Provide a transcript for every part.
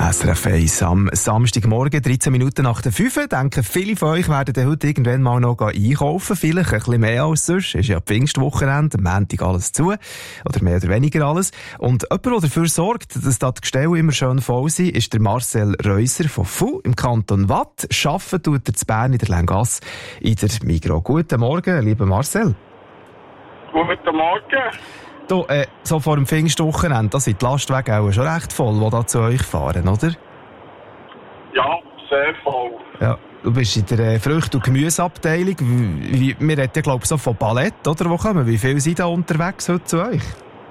SRF 1 am Samstagmorgen, 13 Minuten nach der 5. Denken, viele von euch werden heute irgendwann mal noch einkaufen. Vielleicht ein bisschen mehr als sonst. Es ist ja Pfingstwochenende, am Montag alles zu. Oder mehr oder weniger alles. Und jemand, der dafür sorgt, dass da die Gestelle immer schön voll sind, ist der Marcel Reuser von FU im Kanton Watt. Arbeiten tut er zu Bern in der Lengasse in der Migros. Guten Morgen, lieber Marcel. Guten Morgen. Du, so vor dem Pfingstwochenende, da sind die Lastwagen auch schon recht voll, die da zu euch fahren, oder? Ja, sehr voll. Ja, du bist in der Früchte- und Gemüseabteilung. Wir reden ja, glaube ich, so von Palett, oder? Wo kommen? Wie viele sind da unterwegs heute zu euch?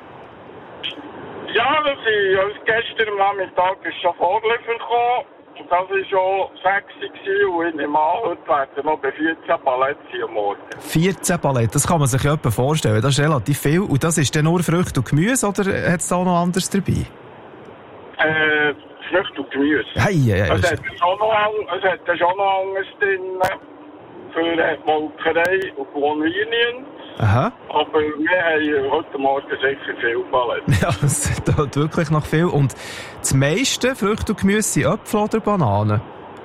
Ja, gestern am Nachmittag ist schon Vorliefer gekommen. Das war schon 6 und ich nehme an, heute werden noch bei 14 Paletten am Morgen. 14 Paletten, das kann man sich ja etwa vorstellen. Das ist relativ viel. Und das ist dann nur Früchte und Gemüse, oder hat es da noch anderes dabei? Früchte und Gemüse. Hey. Es hat schon noch anderes drin für Molkerei und Convenience. Aha. Aber wir haben heute Morgen sicher viel Paletten. Ja, es tut wirklich noch viel. Und das meiste Früchte und Gemüse sind Äpfel oder Bananen?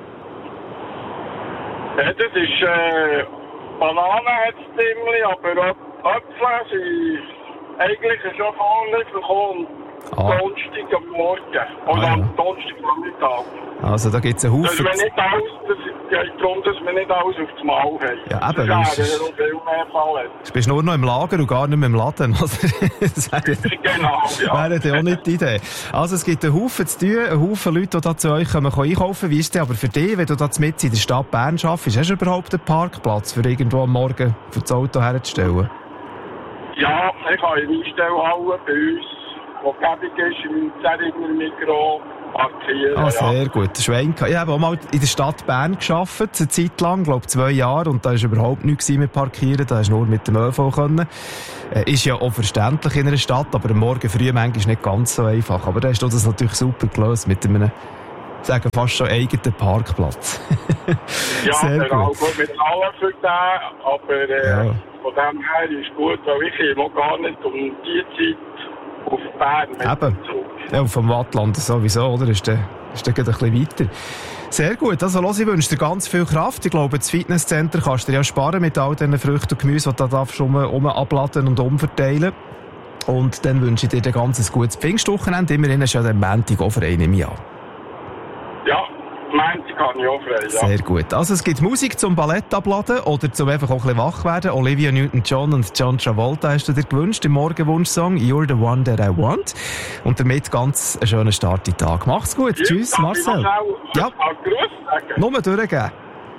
Ja, das ist Bananen hat es ziemlich, aber Äpfel sind eigentlich schon vorne gekommen. Donnerstag am Morgen. Oder am Donnerstag am Mittag. Also da gibt es einen Haufen. Das geht darum, dass wir nicht alles auf das Maul haben. Ja, eben. Das wäre noch viel mehr Fallen. Du bist nur noch im Lager und gar nicht mehr im Laden, oder? Das genau, ja. Wäre ja auch nicht die Idee. Also es gibt einen Haufen zu tun, einen Haufen Leute, die da zu euch kommen, einkaufen. Wie ist es denn aber für dich, wenn du da mitten in der Stadt Bern arbeitest, hast du überhaupt einen Parkplatz für irgendwo am Morgen für das Auto herzustellen? Ja, ich habe eine Einstellhalle bei uns, die gäbig ist, im Zeringer Migros. Sehr gut. Ich habe auch mal in der Stadt Bern gearbeitet, eine Zeit lang, glaube 2 Jahre, und da war überhaupt nichts mit Parkieren, da hast du nur mit dem ÖV können. Ist ja auch verständlich in einer Stadt, aber am Morgen früh manchmal nicht ganz so einfach. Aber da hast du das natürlich super gelöst mit einem, sagen fast schon eigenen Parkplatz. Ja, sehr gut. Wir zahlen für den, aber von dem her ist gut, weil ich komme gar nicht um die Zeit auf Bern mit dem Zug. Ja, vom Wattland sowieso, oder? Ist der ein bisschen weiter. Sehr gut. Also, ich wünsche dir ganz viel Kraft. Ich glaube, das Fitnesscenter kannst du dir ja sparen mit all diesen Früchten und Gemüse, die du da abladen und umverteilen. Und dann wünsche ich dir ein ganz gutes Pfingstwochenende. Immerhin ist ja der Montag auch frei im Jahr. Ja, Montag kann ich auch frei, ja. Sehr gut. Also es gibt Musik zum Ballett abladen oder zum einfach auch ein bisschen wach werden. Olivia Newton-John und John Travolta hast du dir gewünscht im Morgenwunsch-Song «You're the one that I want». Und damit ganz einen schönen Start in den Tag. Mach's gut. Ja, tschüss, Marcel. Ja. Nur durchgehen.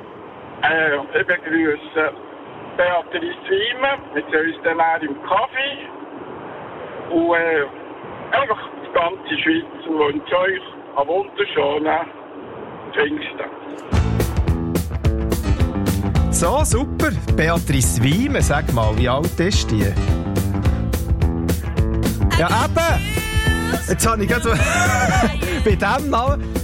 Ich begrüße Beatrice Wiemen mit uns dann auch im Kaffee. Und einfach die ganze Schweiz und wünsche euch einen wunderschönen Pfingsten. So, super. Beatrice Wiemen, sag mal, wie alt ist die? Ja, eben! Jetzt habe ich gerade bei dem Namen...